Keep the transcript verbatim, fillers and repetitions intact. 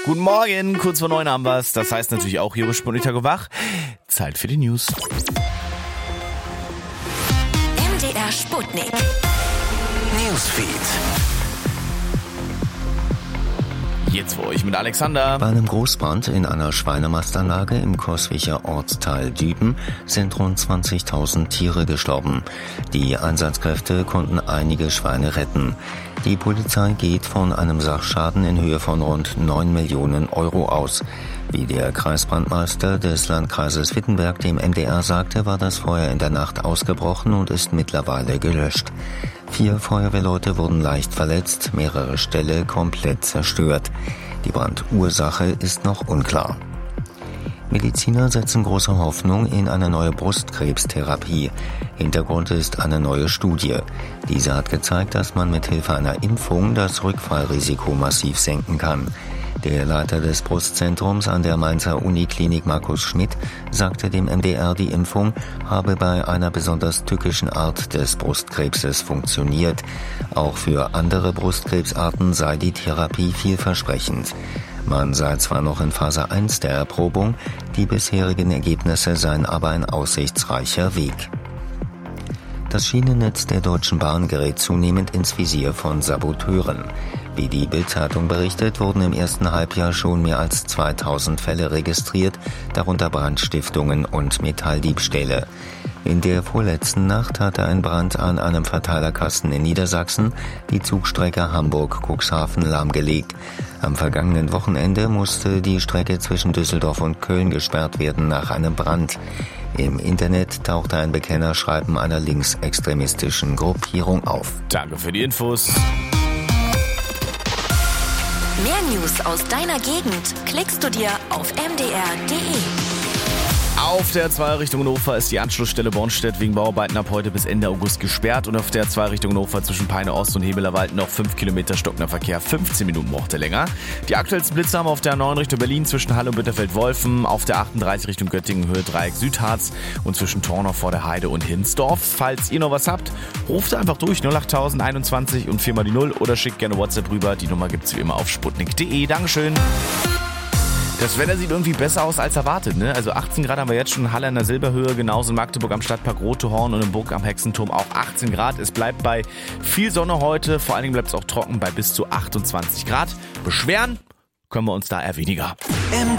Guten Morgen, kurz vor neun haben wir's. Das heißt natürlich auch hier bei Sputnik Tag und Wach. Zeit für die News. M D R Sputnik. Newsfeed. Jetzt für euch mit Alexander. Bei einem Großbrand in einer Schweinemastanlage im Coswicher Ortsteil Düben sind rund zwanzigtausend Tiere gestorben. Die Einsatzkräfte konnten einige Schweine retten. Die Polizei geht von einem Sachschaden in Höhe von rund neun Millionen Euro aus. Wie der Kreisbrandmeister des Landkreises Wittenberg dem M D R sagte, war das Feuer in der Nacht ausgebrochen und ist mittlerweile gelöscht. Vier Feuerwehrleute wurden leicht verletzt, mehrere Ställe komplett zerstört. Die Brandursache ist noch unklar. Mediziner setzen große Hoffnung in eine neue Brustkrebstherapie. Hintergrund ist eine neue Studie. Diese hat gezeigt, dass man mit Hilfe einer Impfung das Rückfallrisiko massiv senken kann. Der Leiter des Brustzentrums an der Mainzer Uniklinik Markus Schmidt sagte dem M D R, die Impfung habe bei einer besonders tückischen Art des Brustkrebses funktioniert. Auch für andere Brustkrebsarten sei die Therapie vielversprechend. Man sei zwar noch in Phase eins der Erprobung, die bisherigen Ergebnisse seien aber ein aussichtsreicher Weg. Das Schienennetz der Deutschen Bahn gerät zunehmend ins Visier von Saboteuren. Wie die Bild-Zeitung berichtet, wurden im ersten Halbjahr schon mehr als zweitausend Fälle registriert, darunter Brandstiftungen und Metalldiebstähle. In der vorletzten Nacht hatte ein Brand an einem Verteilerkasten in Niedersachsen die Zugstrecke Hamburg-Cuxhaven lahmgelegt. Am vergangenen Wochenende musste die Strecke zwischen Düsseldorf und Köln gesperrt werden nach einem Brand. Im Internet tauchte ein Bekennerschreiben einer linksextremistischen Gruppierung auf. Danke für die Infos. Mehr News aus deiner Gegend klickst du dir auf m d r punkt d e. Auf der zwei Richtung Hannover ist die Anschlussstelle Bornstedt wegen Bauarbeiten ab heute bis Ende August gesperrt und auf der zwei Richtung Hannover zwischen Peine Ost und Hebelerwald noch fünf Kilometer stockender Verkehr, fünfzehn Minuten braucht er länger. Die aktuellsten Blitze haben wir auf der neun Richtung Berlin zwischen Halle und Bitterfeld-Wolfen, auf der achtunddreißig Richtung Göttingen Höhe Dreieck Südharz und zwischen Tornau vor der Heide und Hinsdorf. Falls ihr noch was habt, ruft einfach durch null acht einundzwanzig und viermal die null oder schickt gerne WhatsApp rüber. Die Nummer gibt's wie immer auf sputnik punkt d e. Dankeschön. Das Wetter sieht irgendwie besser aus als erwartet, ne? Also achtzehn Grad haben wir jetzt schon in Halle an der Silberhöhe, genauso in Magdeburg am Stadtpark Rote Horn und in Burg am Hexenturm auch achtzehn Grad. Es bleibt bei viel Sonne heute, vor allen Dingen bleibt es auch trocken bei bis zu achtundzwanzig Grad. Beschweren können wir uns da eher weniger.